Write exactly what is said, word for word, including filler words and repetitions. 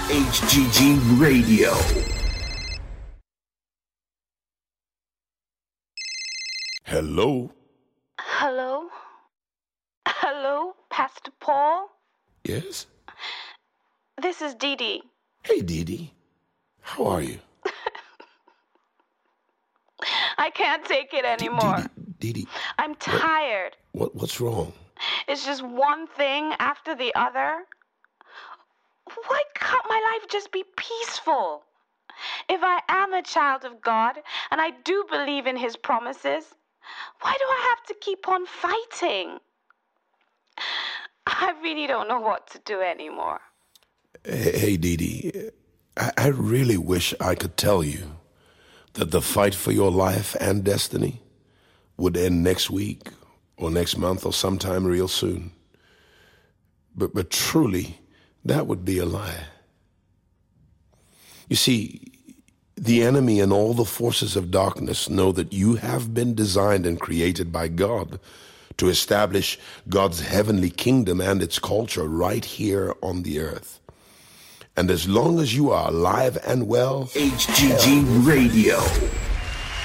H G G Radio. Hello? Hello? Hello, Pastor Paul? Yes? This is Dee Dee. Hey, Dee Dee. How are you? I can't take it anymore. Dee Dee. I'm tired. What, what's wrong? It's just one thing after the other. Why can't my life just be peaceful? If I am a child of God, and I do believe in his promises, why do I have to keep on fighting? I really don't know what to do anymore. Hey, hey Dee Dee. I, I really wish I could tell you that the fight for your life and destiny would end next week or next month or sometime real soon. But, but truly, that would be a lie. You see, the enemy and all the forces of darkness know that you have been designed and created by God to establish God's heavenly kingdom and its culture right here on the earth. And as long as you are alive and well, H G G Radio